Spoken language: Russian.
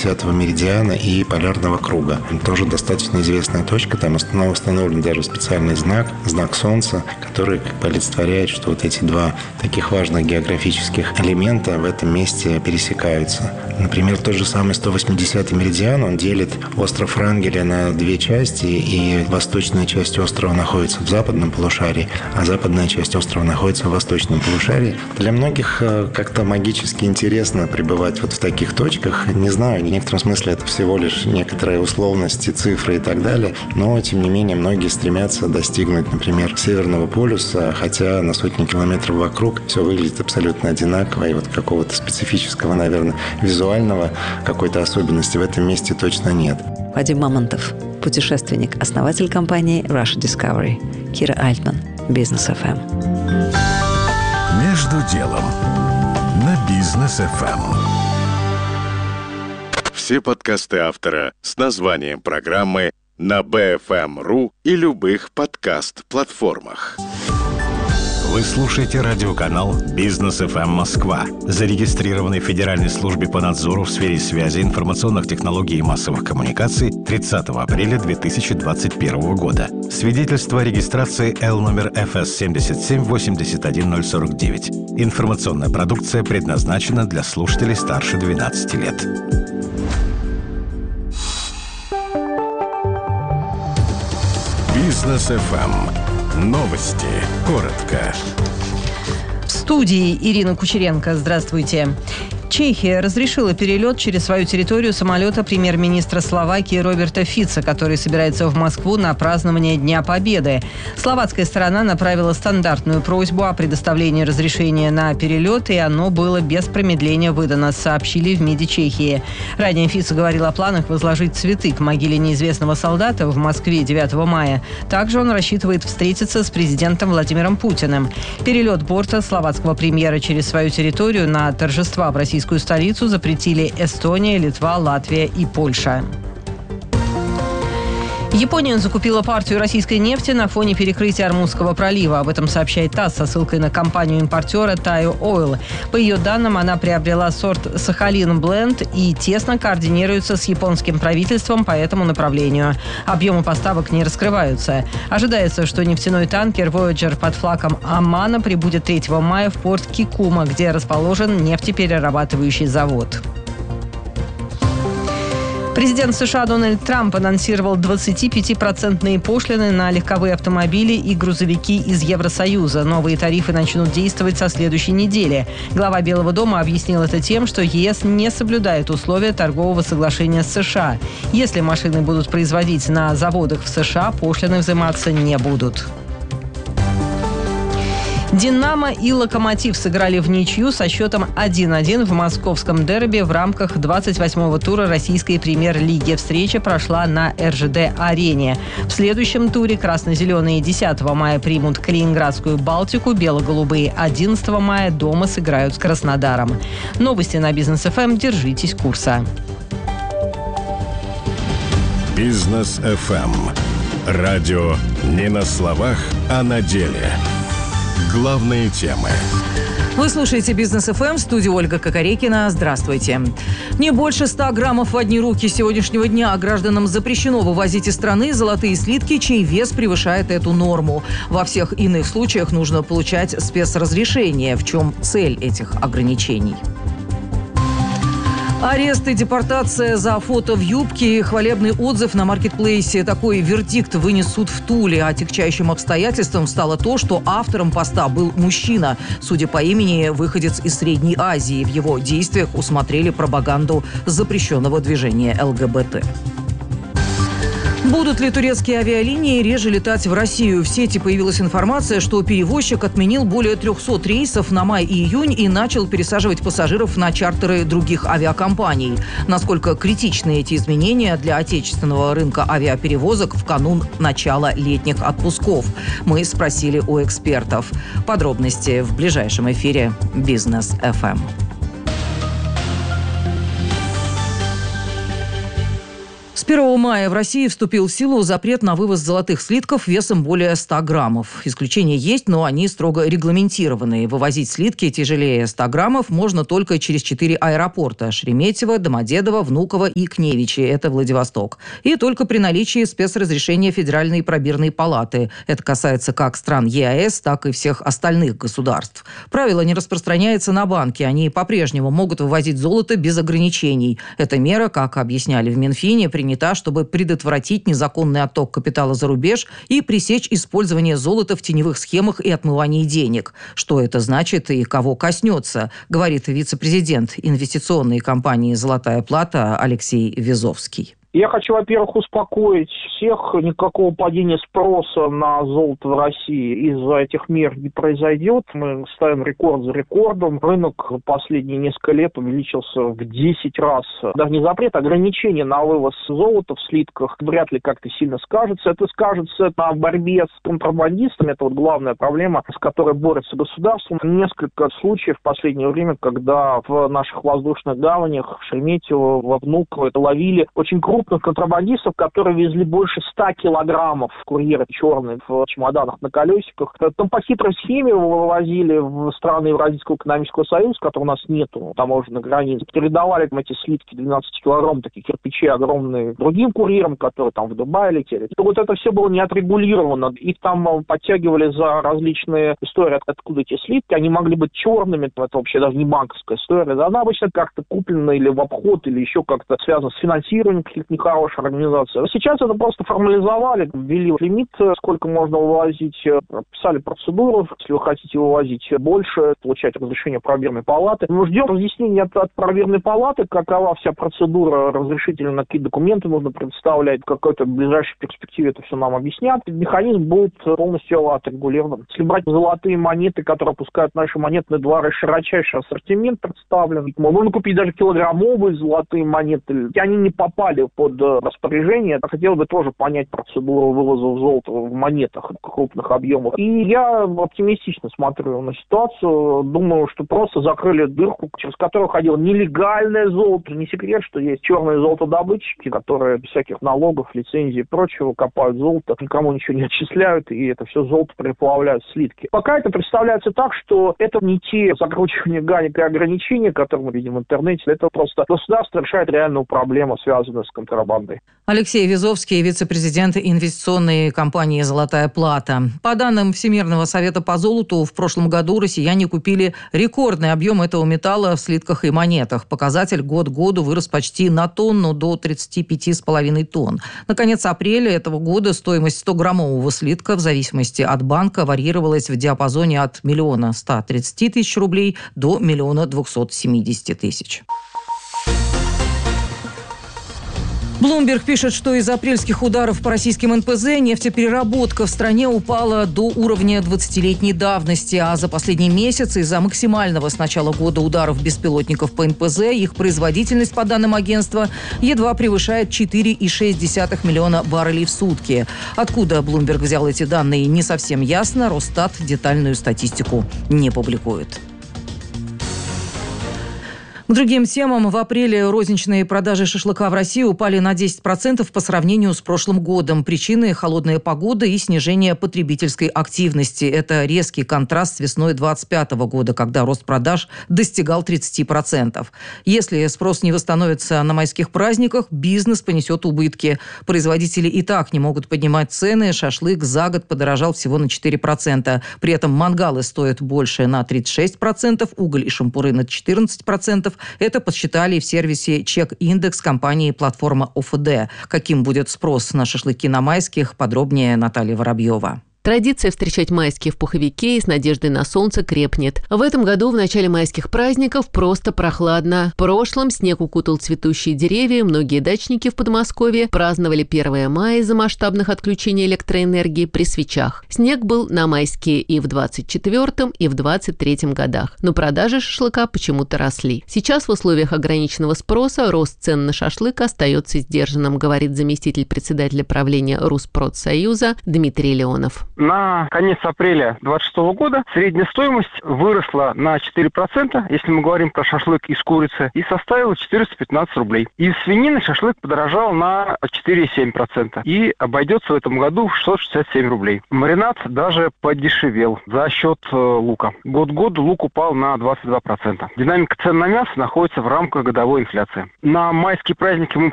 180-го меридиана и полярного круга. Тоже достаточно известная точка. Там установлен даже специальный знак Солнца, который олицетворяет, что вот эти два таких важных географических элемента в этом месте пересекаются. Например, тот же самый 180-й меридиан, он делит остров Врангеля на две части, и восточная часть острова находится в западном полушарии, а западная часть острова находится в восточном полушарии. Для многих как-то магически интересно пребывать вот в таких точках. Не знаю, в некотором смысле это всего лишь некоторые условности, цифры и так далее, но, тем не менее, многие стремятся достигнуть, например, Северного полюса, хотя на сотни километров вокруг все выглядит абсолютно одинаково, и вот какого-то специфического, наверное, визуального какой-то особенности в этом месте точно нет. Вадим Мамонтов, путешественник, основатель компании Russia Discovery. Кира Альтман, Бизнес ФМ. Между делом на Бизнес ФМ. Все подкасты автора с названием программы на BFM.ru и любых подкаст-платформах. Вы слушаете радиоканал «Бизнес ФМ Москва», зарегистрированный в Федеральной службе по надзору в сфере связи, информационных технологий и массовых коммуникаций 30 апреля 2021 года. Свидетельство о регистрации L номер FS 7781049. Информационная продукция предназначена для слушателей старше 12 лет. Бизнес ФМ. Новости. Коротко. В студии Ирина Кучеренко. Здравствуйте. Чехия разрешила перелет через свою территорию самолета премьер-министра Словакии Роберта Фица, который собирается в Москву на празднование Дня Победы. Словацкая сторона направила стандартную просьбу о предоставлении разрешения на перелет, и оно было без промедления выдано, сообщили в МИДе Чехии. Ранее Фиц говорил о планах возложить цветы к могиле неизвестного солдата в Москве 9 мая. Также он рассчитывает встретиться с президентом Владимиром Путиным. Перелет борта словацкого премьера через свою территорию на торжества в российскую столицу запретили Эстония, Литва, Латвия и Польша. Япония закупила партию российской нефти на фоне перекрытия Ормузского пролива. Об этом сообщает ТАСС со ссылкой на компанию-импортера Taiyo Oil. По ее данным, она приобрела сорт Сахалин Бленд и тесно координируется с японским правительством по этому направлению. Объемы поставок не раскрываются. Ожидается, что нефтяной танкер Voyager под флагом Омана прибудет 3 мая в порт Кикума, где расположен нефтеперерабатывающий завод. Президент США Дональд Трамп анонсировал 25% пошлины на легковые автомобили и грузовики из Евросоюза. Новые тарифы начнут действовать со следующей недели. Глава Белого дома объяснил это тем, что ЕС не соблюдает условия торгового соглашения с США. Если машины будут производить на заводах в США, пошлины взиматься не будут. «Динамо» и «Локомотив» сыграли в ничью со счетом 1-1 в московском дерби в рамках 28-го тура российской премьер-лиги. Встреча прошла на РЖД-арене. В следующем туре красно-зеленые 10 мая примут Калининградскую «Балтику», бело-голубые 11 мая дома сыграют с Краснодаром. Новости на Бизнес ФМ. Держитесь курса. Бизнес ФМ. Радио не на словах, а на деле. Главные темы. Вы слушаете Бизнес ФМ, в студии Ольга Кокорекина. Здравствуйте. Не больше 100 граммов в одни руки с сегодняшнего дня гражданам запрещено вывозить из страны золотые слитки, чей вес превышает эту норму. Во всех иных случаях нужно получать спецразрешение. В чем цель этих ограничений? Арест и депортация за фото в юбке и хвалебный отзыв на маркетплейсе. Такой вердикт вынес суд в Туле. Отягчающим обстоятельством стало то, что автором поста был мужчина. Судя по имени, выходец из Средней Азии. В его действиях усмотрели пропаганду запрещенного движения ЛГБТ. Будут ли турецкие авиалинии реже летать в Россию? В сети появилась информация, что перевозчик отменил более 300 рейсов на май и июнь и начал пересаживать пассажиров на чартеры других авиакомпаний. Насколько критичны эти изменения для отечественного рынка авиаперевозок в канун начала летних отпусков? Мы спросили у экспертов. Подробности в ближайшем эфире Бизнес ФМ. С 1 мая в России вступил в силу запрет на вывоз золотых слитков весом более 100 граммов. Исключения есть, но они строго регламентированные. Вывозить слитки тяжелее 100 граммов можно только через 4 аэропорта – Шереметьево, Домодедово, Внуково и Кневичи – это Владивосток. И только при наличии спецразрешения Федеральной пробирной палаты. Это касается как стран ЕАЭС, так и всех остальных государств. Правило не распространяется на банки. Они по-прежнему могут вывозить золото без ограничений. Эта мера, как объясняли в Минфине, принята, чтобы предотвратить незаконный отток капитала за рубеж и пресечь использование золота в теневых схемах и отмывании денег. Что это значит и кого коснется, говорит вице-президент инвестиционной компании «Золотая плата» Алексей Визовский. Я хочу, во-первых, успокоить всех. Никакого падения спроса на золото в России из-за этих мер не произойдет. Мы ставим рекорд за рекордом. Рынок последние несколько лет увеличился в 10 раз. Даже не запрет, а ограничение на вывоз золота в слитках вряд ли как-то сильно скажется. Это скажется на борьбе с контрабандистами. Это вот главная проблема, с которой борется государство. Несколько случаев в последнее время, когда в наших воздушных гаванях, в Шереметьево, во Внуково, ловили очень крупных контрабандистов, которые везли больше 100 килограммов курьеры черные в чемоданах на колесиках. Там по хитрой схеме вывозили в страны Евразийского экономического союза, которого у нас нету таможенной границы. Передавали эти слитки 12 килограмм, такие кирпичи огромные, другим курьерам, которые там в Дубае летели. Вот это все было не отрегулировано. Их там подтягивали за различные истории, откуда эти слитки. Они могли быть черными, это вообще даже не банковская история. Она обычно как-то куплена или в обход, или еще как-то связана с финансированием каких-то нехороших организаций. Сейчас это просто формализовали, ввели лимит, сколько можно вывозить, прописали процедуру. Если вы хотите вывозить больше, получать разрешение пробирной палаты. Мы ждем разъяснения от пробирной палаты, какова вся процедура разрешительная, какие документы нужно предоставлять. В какой-то ближайшей перспективе это все нам объяснят. Механизм будет полностью отрегулирован. Если брать золотые монеты, которые опускают наши монетные дворы, широчайший ассортимент представлен. Можно купить даже килограммовые золотые монеты. Они не попали под распоряжение. Я хотел бы тоже понять процедуру вывоза золота в монетах в крупных объемах. И я оптимистично смотрю на ситуацию. Думаю, что просто закрыли дырку, через которую ходило нелегальное золото. Не секрет, что есть черные золотодобытчики, которые без всяких налогов, лицензий и прочего копают золото, никому ничего не отчисляют, и это все золото переплавляют в слитки. Пока это представляется так, что это не те закручивания гаек и ограничения, которые мы видим в интернете. Это просто государство решает реальную проблему, связанную с контрабандой. Алексей Визовский, вице-президент инвестиционной компании «Золотая плата». По данным Всемирного совета по золоту, в прошлом году россияне купили рекордный объем этого металла в слитках и монетах. Показатель год к году вырос почти на тонну до 35,5 тонн. На конец апреля этого года стоимость 100-граммового слитка в зависимости от банка варьировалась в диапазоне от 1 130 000 рублей до 1 270 000. Bloomberg пишет, что из апрельских ударов по российским НПЗ нефтепереработка в стране упала до уровня 20-летней давности, а за последний месяц из-за максимального с начала года ударов беспилотников по НПЗ их производительность, по данным агентства, едва превышает 4,6 миллиона баррелей в сутки. Откуда Bloomberg взял эти данные, не совсем ясно. Росстат детальную статистику не публикует. К другим темам. В апреле розничные продажи шашлыка в России упали на 10% по сравнению с прошлым годом. Причины – холодная погода и снижение потребительской активности. Это резкий контраст с весной 2025 года, когда рост продаж достигал 30%. Если спрос не восстановится на майских праздниках, бизнес понесет убытки. Производители и так не могут поднимать цены. Шашлык за год подорожал всего на 4%. При этом мангалы стоят больше на 36%, уголь и шампуры на 14%. Это подсчитали в сервисе «Чек-индекс» компании «Платформа ОФД». Каким будет спрос на шашлыки на майских, подробнее Наталья Воробьева. Традиция встречать майские в пуховике и с надеждой на солнце крепнет. В этом году в начале майских праздников просто прохладно. В прошлом снег укутал цветущие деревья, многие дачники в Подмосковье праздновали 1 мая из-за масштабных отключений электроэнергии при свечах. Снег был на майские и в 24-м, и в 23-м годах. Но продажи шашлыка почему-то росли. Сейчас в условиях ограниченного спроса рост цен на шашлык остается сдержанным, говорит заместитель председателя правления Руспродсоюза Дмитрий Леонов. На конец апреля 2026 года средняя стоимость выросла на 4%, если мы говорим про шашлык из курицы, и составила 415 рублей. Из свинины шашлык подорожал на 4,7% и обойдется в этом году в 667 рублей. Маринад даже подешевел за счет лука. Год к году лук упал на 22%. Динамика цен на мясо находится в рамках годовой инфляции. На майские праздники мы